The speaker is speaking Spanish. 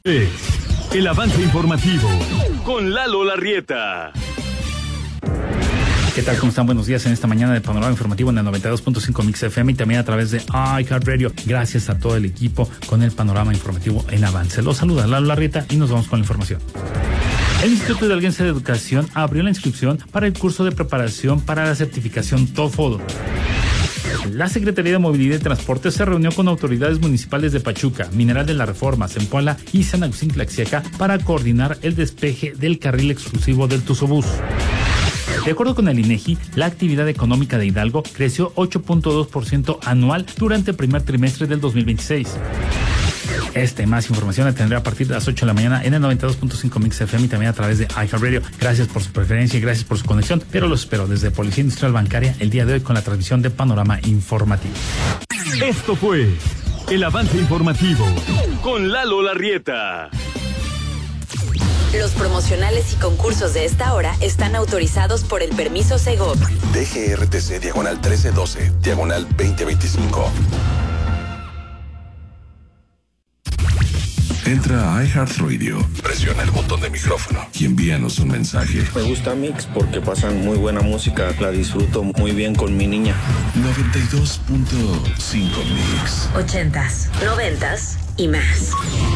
El avance informativo con Lalo Larrieta. ¿Qué tal? ¿Cómo están? Buenos días en esta mañana de Panorama Informativo en el 92.5 Mix FM y también a través de iHeartRadio. Gracias a todo el equipo con el Panorama Informativo en avance. Los saluda Lalo Larrieta y nos vamos con la información. El Instituto Hidalguense de Educación abrió la inscripción para el curso de preparación para la certificación TOEFL. La Secretaría de Movilidad y Transporte se reunió con autoridades municipales de Pachuca, Mineral de la Reforma, Zempoala y San Agustín Tlaxiaca para coordinar el despeje del carril exclusivo del Tuzobús. De acuerdo con el INEGI, la actividad económica de Hidalgo creció 8.2% anual durante el primer trimestre del 2026. Esta y más información la tendré a partir de las 8 de la mañana en el 92.5 Mix FM y también a través de iHeartRadio. Gracias por su preferencia y gracias por su conexión, pero los espero desde Policía Industrial Bancaria el día de hoy con la transmisión de Panorama Informativo. Esto fue el avance informativo con Lalo Larrieta. Los promocionales y concursos de esta hora están autorizados por el permiso Segov. DGRTC diagonal 1312, diagonal 2025. Entra a iHeartRadio, presiona el botón de micrófono y envíanos un mensaje. Me gusta Mix porque pasan muy buena música, la disfruto muy bien con mi niña. 92.5 Mix. 80s, 90s y más.